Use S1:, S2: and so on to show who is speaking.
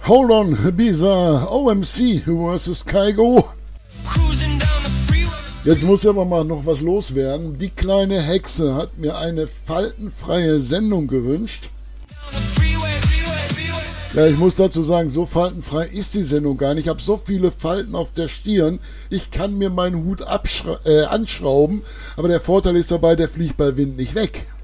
S1: Hold on, Ibiza, OMC vs. Kygo. Jetzt muss ja aber mal noch was loswerden. Die kleine Hexe hat mir eine faltenfreie Sendung gewünscht. Ja, ich muss dazu sagen, so faltenfrei ist die Sendung gar nicht. Ich habe so viele Falten auf der Stirn. Ich kann mir meinen Hut anschrauben, aber der Vorteil ist dabei, der fliegt bei Wind nicht weg.